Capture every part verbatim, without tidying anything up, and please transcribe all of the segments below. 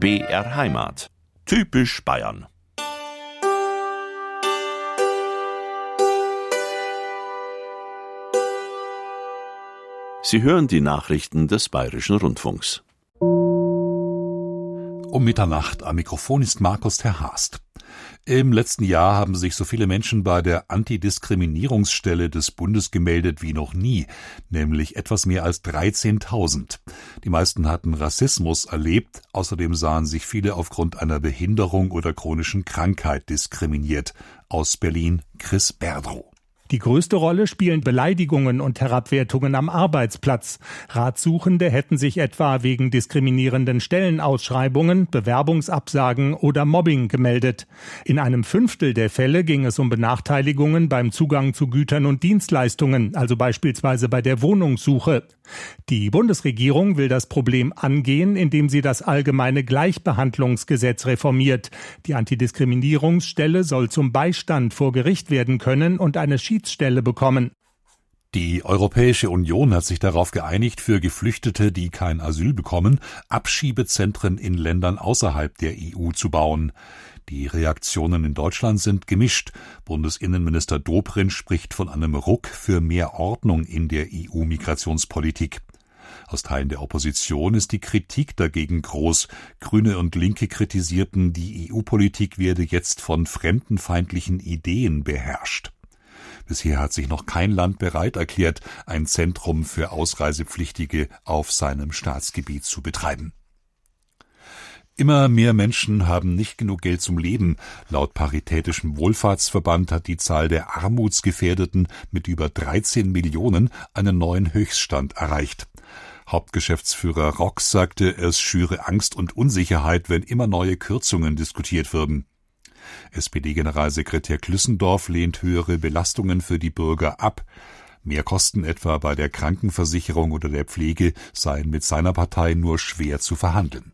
B R Heimat. Typisch Bayern. Sie hören die Nachrichten des Bayerischen Rundfunks. Um Mitternacht am Mikrofon ist Markus Terhast. Im letzten Jahr haben sich so viele Menschen bei der Antidiskriminierungsstelle des Bundes gemeldet wie noch nie, nämlich etwas mehr als dreizehntausend. Die meisten hatten Rassismus erlebt, außerdem sahen sich viele aufgrund einer Behinderung oder chronischen Krankheit diskriminiert. Aus Berlin Chris Berdrow. Die größte Rolle spielen Beleidigungen und Herabwertungen am Arbeitsplatz. Ratsuchende hätten sich etwa wegen diskriminierenden Stellenausschreibungen, Bewerbungsabsagen oder Mobbing gemeldet. In einem Fünftel der Fälle ging es um Benachteiligungen beim Zugang zu Gütern und Dienstleistungen, also beispielsweise bei der Wohnungssuche. Die Bundesregierung will das Problem angehen, indem sie das allgemeine Gleichbehandlungsgesetz reformiert. Die Antidiskriminierungsstelle soll zum Beistand vor Gericht werden können und eine Schiedsstelle bekommen. Die Europäische Union hat sich darauf geeinigt, für Geflüchtete, die kein Asyl bekommen, Abschiebezentren in Ländern außerhalb der E U zu bauen. Die Reaktionen in Deutschland sind gemischt. Bundesinnenminister Dobrindt spricht von einem Ruck für mehr Ordnung in der E U-Migrationspolitik. Aus Teilen der Opposition ist die Kritik dagegen groß. Grüne und Linke kritisierten, die E U-Politik werde jetzt von fremdenfeindlichen Ideen beherrscht. Bisher hat sich noch kein Land bereit erklärt, ein Zentrum für Ausreisepflichtige auf seinem Staatsgebiet zu betreiben. Immer mehr Menschen haben nicht genug Geld zum Leben. Laut Paritätischem Wohlfahrtsverband hat die Zahl der Armutsgefährdeten mit über dreizehn Millionen einen neuen Höchststand erreicht. Hauptgeschäftsführer Rox sagte, es schüre Angst und Unsicherheit, wenn immer neue Kürzungen diskutiert würden. S P D-Generalsekretär Klüssendorf lehnt höhere Belastungen für die Bürger ab. Mehrkosten etwa bei der Krankenversicherung oder der Pflege seien mit seiner Partei nur schwer zu verhandeln.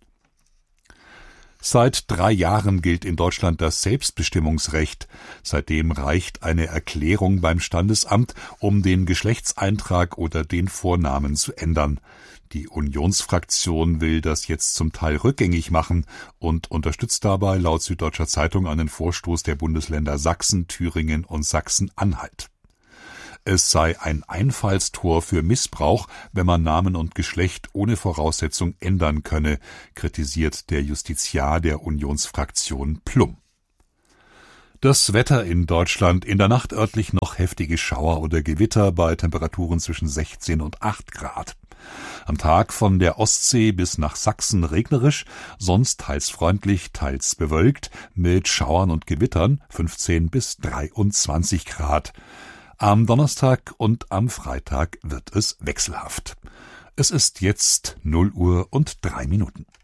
Seit drei Jahren gilt in Deutschland das Selbstbestimmungsrecht. Seitdem reicht eine Erklärung beim Standesamt, um den Geschlechtseintrag oder den Vornamen zu ändern. Die Unionsfraktion will das jetzt zum Teil rückgängig machen und unterstützt dabei laut Süddeutscher Zeitung einen Vorstoß der Bundesländer Sachsen, Thüringen und Sachsen-Anhalt. Es sei ein Einfallstor für Missbrauch, wenn man Namen und Geschlecht ohne Voraussetzung ändern könne, kritisiert der Justiziar der Unionsfraktion Plum. Das Wetter in Deutschland: in der Nacht örtlich noch heftige Schauer oder Gewitter bei Temperaturen zwischen sechzehn und acht Grad. Am Tag von der Ostsee bis nach Sachsen regnerisch, sonst teils freundlich, teils bewölkt, mit Schauern und Gewittern fünfzehn bis dreiundzwanzig Grad. Am Donnerstag und am Freitag wird es wechselhaft. Es ist jetzt null Uhr und drei Minuten.